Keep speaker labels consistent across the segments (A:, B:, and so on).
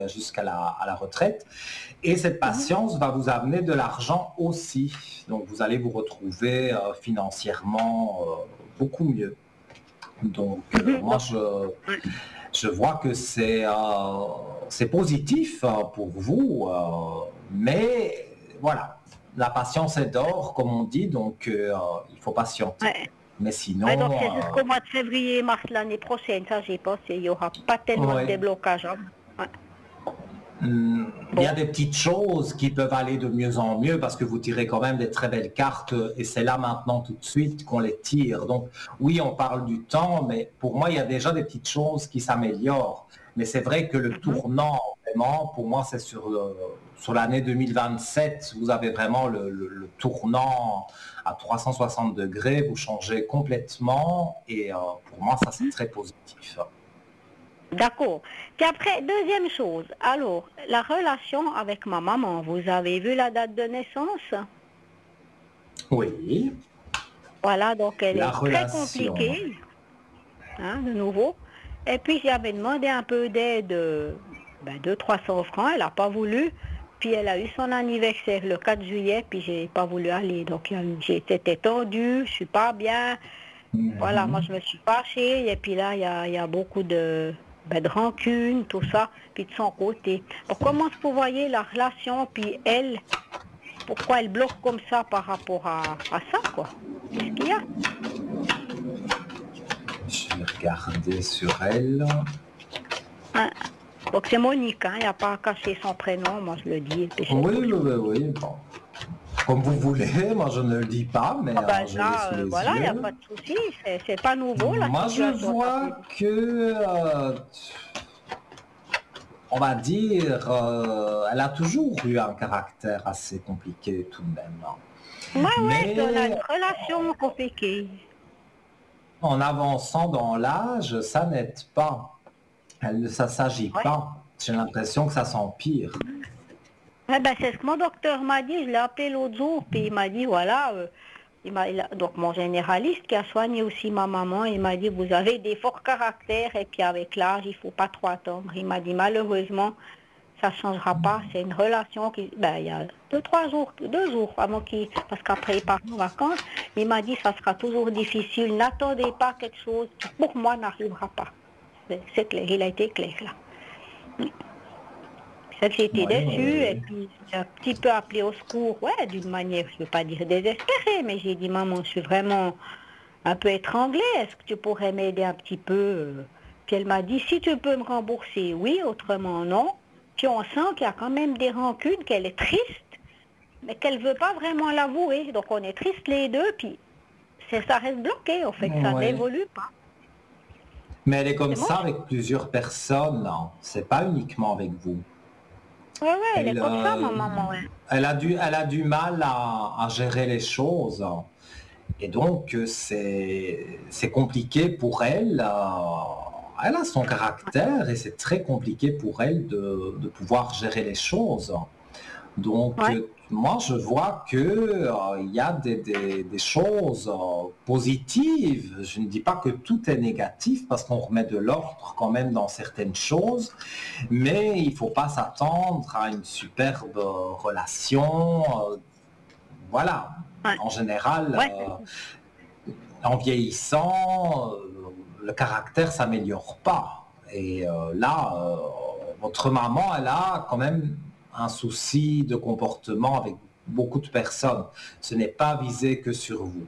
A: jusqu'à la retraite. Et cette patience va vous amener de l'argent aussi. Donc vous allez vous retrouver financièrement beaucoup mieux. Donc moi, je vois que c'est positif pour vous, mais voilà, la patience est d'or, comme on dit, donc il faut patienter.
B: Ouais.
A: Mais sinon...
B: Ouais, donc c'est jusqu'au mois de février, mars l'année prochaine, ça j'ai pensé, il n'y aura pas tellement de déblocage. Hein. Ouais.
A: Il y a des petites choses qui peuvent aller de mieux en mieux parce que vous tirez quand même des très belles cartes et c'est là maintenant tout de suite qu'on les tire. Donc oui, on parle du temps, mais pour moi, il y a déjà des petites choses qui s'améliorent. Mais c'est vrai que le tournant, vraiment, pour moi, c'est sur l'année 2027, vous avez vraiment le tournant à 360 degrés, vous changez complètement et pour moi, ça c'est très positif.
B: D'accord. Puis après, deuxième chose, alors, la relation avec ma maman, vous avez vu la date de naissance?
A: Oui.
B: Voilà, donc elle
A: La
B: est très
A: relation.
B: compliquée, hein, de nouveau. Et puis j'avais demandé un peu d'aide, 200-300 francs, elle n'a pas voulu. Puis elle a eu son anniversaire le 4 juillet, puis j'ai pas voulu aller. Donc j'étais tendue, je suis pas bien. Voilà, moi je me suis fâchée, et puis là il y a beaucoup de rancune, tout ça, puis de son côté. Alors, comment est-ce que vous voyez la relation, puis elle, pourquoi elle bloque comme ça par rapport à ça, quoi? Qu'est-ce qu'il y a?
A: Je vais regarder sur elle.
B: Hein? Donc c'est Monique, hein, il n'y a pas à cacher son prénom, moi je le dis.
A: Oui, bon. Comme vous voulez, moi je ne le dis pas, mais je l'ai sous les
B: voilà, il n'y a
A: yeux.
B: pas de souci, c'est pas nouveau la
A: Moi je
B: situation.
A: vois que, on va dire, elle a toujours eu un caractère assez compliqué tout de même.
B: Ouais, puis on a
A: Mais
B: une relation compliquée.
A: en avançant dans l'âge, ça n'aide pas. Ça ne s'agit
B: Ouais.
A: pas. J'ai l'impression que ça s'empire.
B: C'est ce que mon docteur m'a dit, je l'ai appelé l'autre jour, puis il m'a dit, voilà, donc mon généraliste qui a soigné aussi ma maman, il m'a dit, vous avez des forts caractères, et puis avec l'âge, il ne faut pas trop attendre. Il m'a dit, malheureusement, ça ne changera pas, c'est une relation qui, il y a 2 jours avant parce qu'après il part en vacances, il m'a dit, ça sera toujours difficile, n'attendez pas quelque chose qui pour moi n'arrivera pas. C'est clair, il a été clair là. C'est que j'ai été déçue et puis j'ai un petit peu appelé au secours, d'une manière, je ne veux pas dire désespérée, mais j'ai dit, maman, je suis vraiment un peu étranglée, est-ce que tu pourrais m'aider un petit peu? Puis elle m'a dit, si tu peux me rembourser, oui, autrement non. Puis on sent qu'il y a quand même des rancunes, qu'elle est triste, mais qu'elle ne veut pas vraiment l'avouer. Donc on est tristes les deux, puis ça reste bloqué, en fait, ça n'évolue pas.
A: Mais elle est comme ça avec plusieurs personnes, hein. C'est pas uniquement avec vous.
B: Oui, elle est comme ça, ma maman. Ouais.
A: Elle a du mal à gérer les choses. Et donc, c'est compliqué pour elle. Elle a son caractère et c'est très compliqué pour elle de pouvoir gérer les choses. Donc, moi, je vois que il y a des choses positives. Je ne dis pas que tout est négatif parce qu'on remet de l'ordre quand même dans certaines choses, mais il ne faut pas s'attendre à une superbe relation. Voilà. En général, en vieillissant, le caractère s'améliore pas. Et là, votre maman, elle a quand même un souci de comportement avec beaucoup de personnes. Ce n'est pas visé que sur vous.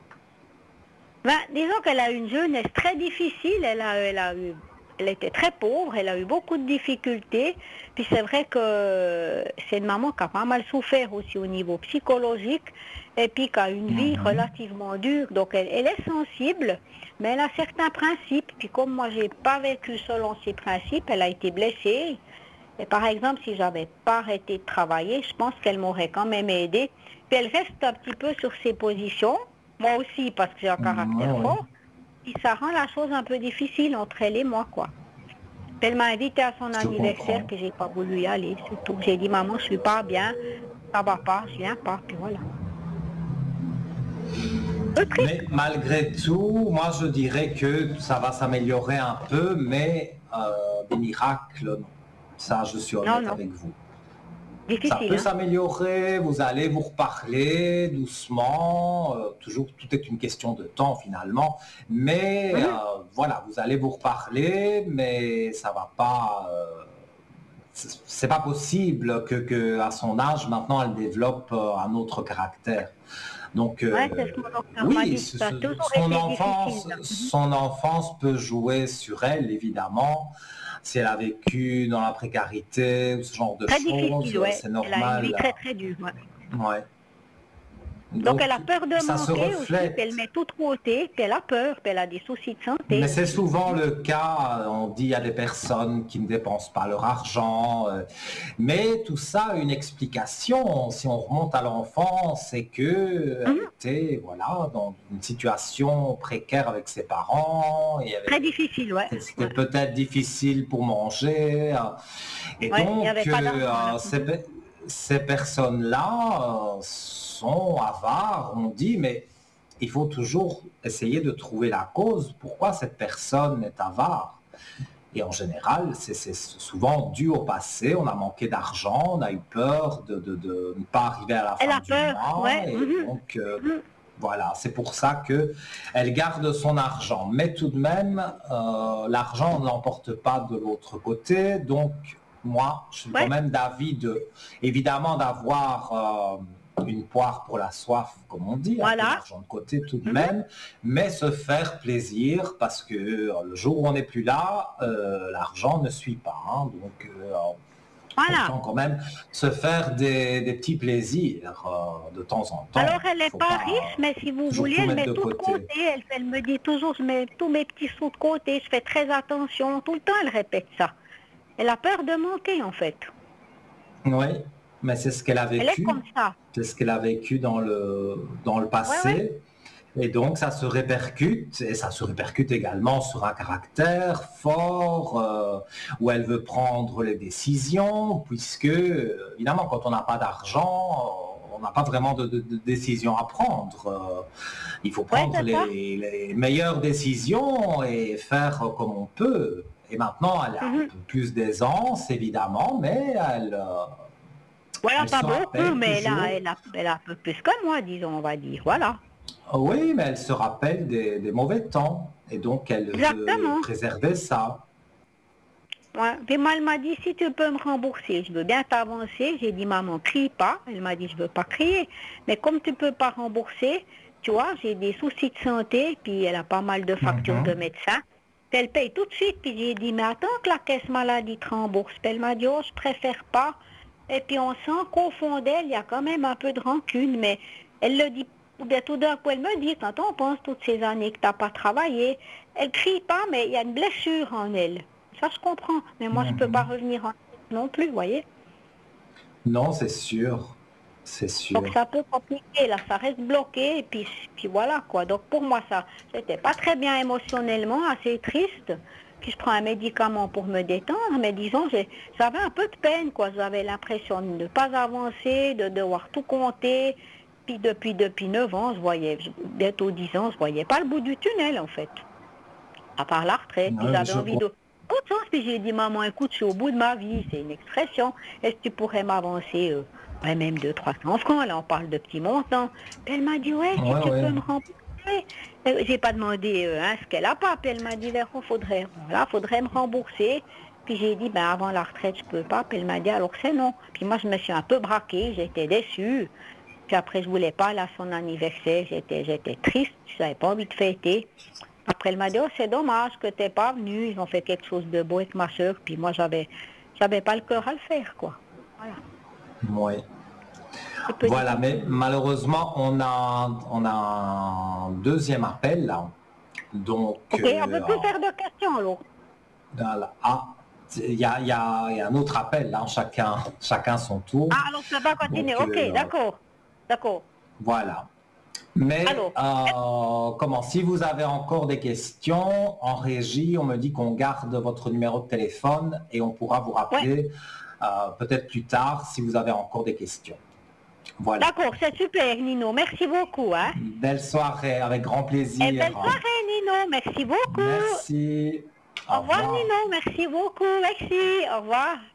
B: Disons qu'elle a eu une jeunesse très difficile, elle était très pauvre, elle a eu beaucoup de difficultés. Puis c'est vrai que c'est une maman qui a pas mal souffert aussi au niveau psychologique et puis qui a une vie relativement dure. Donc elle est sensible, mais elle a certains principes. Puis comme moi j'ai pas vécu selon ses principes, elle a été blessée. Et par exemple, si j'avais pas arrêté de travailler, je pense qu'elle m'aurait quand même aidée. Puis elle reste un petit peu sur ses positions, moi aussi parce que j'ai un caractère fort, et ça rend la chose un peu difficile entre elle et moi, quoi. Puis elle m'a invitée à son anniversaire, puis j'ai pas voulu y aller, c'est tout. J'ai dit, maman, je suis pas bien, ça va pas, je viens pas, puis voilà.
A: Mais malgré tout, moi je dirais que ça va s'améliorer un peu, mais des miracles, non. Ça, je suis
B: Non,
A: honnête
B: non.
A: avec vous. Ça
B: Difficile,
A: peut
B: hein?
A: s'améliorer, vous allez vous reparler doucement, toujours tout est une question de temps finalement, mais
B: Mhm.
A: voilà, vous allez vous reparler, mais ça va pas, c'est pas possible que à son âge maintenant elle développe un autre caractère. Donc
B: Ouais, c'est ce que mon docteur m'a
A: oui,
B: dit. Ça a toujours été difficile, là. Mhm.
A: son enfance peut jouer sur elle évidemment. Si elle a vécu dans la précarité ou ce genre de
B: Très difficile,
A: choses,
B: ouais.
A: c'est
B: Elle a une vie
A: normal.
B: très très dure, ouais.
A: Ouais.
B: Donc elle a
A: Donc
B: peur de
A: ça se
B: manquer aussi, puis elle
A: reflète.
B: met tout de côté, puis elle a peur, puis elle a des soucis de
A: Mais
B: santé
A: c'est
B: aussi.
A: souvent le cas, on dit à des personnes qui ne dépensent pas leur argent, mais tout ça a une explication. Si on remonte à l'enfance, c'est que elle
B: Mhm.
A: était voilà dans une situation précaire avec ses parents,
B: Très difficile, ouais.
A: c'était
B: Ouais,
A: peut-être difficile pour manger, et
B: ouais. Il n'y avait
A: donc
B: pas d'argent, là. Mhm.
A: ces personnes-là sont avares. On dit mais il faut toujours essayer de trouver la cause, pourquoi cette personne est avare. Et en général, c'est souvent dû au passé, on a manqué d'argent, on a eu peur de ne pas arriver à la
B: Elle
A: fin
B: a
A: du
B: peur,
A: mois,
B: ouais.
A: et
B: Mhm.
A: donc
B: Mhm.
A: voilà, c'est pour ça que elle garde son argent. Mais tout de même, l'argent ne l'emporte pas de l'autre côté, donc moi, je suis quand
B: Ouais.
A: même d'avis évidemment d'avoir une poire pour la soif, comme on dit, un peu
B: Voilà.
A: d'argent de côté tout de
B: Mhm.
A: même, mais se faire plaisir parce que le jour où on n'est plus là, l'argent ne suit pas. Hein. Donc,
B: Voilà.
A: autant quand même se faire des petits plaisirs de temps en
B: Alors,
A: temps.
B: elle
A: Il
B: n'est
A: ne faut
B: pas riche,
A: pas
B: mais si vous
A: toujours
B: voulez,
A: tout
B: elle
A: mettre
B: met
A: de
B: tout de
A: côté.
B: côté. Elle me dit toujours, je mets tous mes petits sous de côté, je fais très attention. Tout le temps, elle répète ça. Elle a peur de manquer, en fait.
A: Oui, mais c'est ce qu'elle a
B: Elle est comme
A: vécu.
B: ça.
A: C'est ce qu'elle a vécu dans le
B: Ouais, ouais.
A: passé. Et donc, ça se répercute, et ça se répercute également sur un caractère fort, où elle veut prendre les décisions, puisque, évidemment, quand on n'a pas d'argent, on n'a pas vraiment de décision à prendre. Il faut
B: Ouais,
A: prendre
B: c'est ça.
A: les meilleures décisions et faire comme on peut. Et maintenant, elle a un
B: Mhm.
A: peu plus d'aisance, évidemment, mais
B: Voilà,
A: elle
B: pas
A: se
B: beaucoup,
A: rappelle
B: mais
A: toujours.
B: elle a un peu plus que moi, disons, on va dire. Voilà.
A: Oui, mais elle se rappelle des mauvais temps et donc elle veut
B: Exactement.
A: préserver ça.
B: Ouais. Puis moi, elle m'a dit, si tu peux me rembourser, je veux bien t'avancer. J'ai dit, maman, crie pas. Elle m'a dit, je veux pas crier. Mais comme tu peux pas rembourser, tu vois, j'ai des soucis de santé, puis elle a pas mal de factures de
A: Mhm.
B: médecin. Puis elle paye tout de suite. Puis j'ai dit, mais attends que la caisse maladie te rembourse. Puis elle m'a dit, oh, je préfère pas. Et puis on sent qu'au fond d'elle, il y a quand même un peu de rancune, mais elle le dit, ou bien tout d'un coup, elle me dit, quand on pense toutes ces années que tu n'as pas travaillé, elle crie pas, mais il y a une blessure en elle. Ça, je comprends. Mais moi, je ne peux pas
A: Mhm.
B: revenir en arrière non plus, vous voyez.
A: Non, c'est sûr, c'est
B: Donc,
A: sûr.
B: ça peut compliquer, là, ça reste bloqué, et puis voilà, quoi. Donc, pour moi, ça, c'était pas très bien émotionnellement, assez triste. Puis, je prends un médicament pour me détendre, mais disons, j'avais un peu de peine, quoi. J'avais l'impression de ne pas avancer, de devoir tout compter. Puis, depuis 9 ans, bientôt 10 ans, je voyais pas le bout du tunnel, en fait. À part la retraite, puis
A: Ouais,
B: j'avais
A: je
B: envie
A: comprends.
B: de autre chose, puis j'ai dit, maman, écoute, je suis au bout de ma vie, c'est une expression, est-ce que tu pourrais m'avancer, même 200-300 francs, là on parle de petits montants. Puis elle m'a dit, ouais, si
A: Ouais,
B: tu
A: ouais.
B: peux me rembourser. J'ai pas demandé ce qu'elle a pas, puis elle m'a dit, Véro, faudrait me rembourser. Puis j'ai dit, ben avant la retraite, je peux pas, puis elle m'a dit, alors c'est non. Puis moi, je me suis un peu braquée, j'étais déçue. Puis après, je voulais pas aller à son anniversaire, j'étais triste, je n'avais pas envie de fêter. Après, elle m'a dit, oh, c'est dommage que tu n'es pas venu. Ils ont fait quelque chose de beau avec ma soeur. Puis moi, j'avais pas le cœur à le faire, quoi. Voilà.
A: Ouais.
B: Un peu
A: Voilà, mais
B: difficile.
A: malheureusement, on a un deuxième appel là. Donc,
B: Ok, on ne peut plus faire de questions, alors.
A: voilà. Ah, il y a un autre appel là, chacun son tour.
B: Ah, alors, ça va continuer.
A: Donc,
B: Ok, d'accord. D'accord.
A: voilà. Mais
B: Alors,
A: si vous avez encore des questions en régie, on me dit qu'on garde votre numéro de téléphone et on pourra vous
B: ouais.
A: rappeler peut-être plus tard si vous avez encore des questions. Voilà.
B: D'accord, c'est super, Nino. Merci beaucoup, hein.
A: Belle soirée, avec grand
B: Et
A: plaisir.
B: belle soirée, Nino. Merci beaucoup.
A: Merci.
B: Au
A: Au
B: revoir,
A: revoir.
B: Nino. Merci beaucoup. Merci. Au revoir.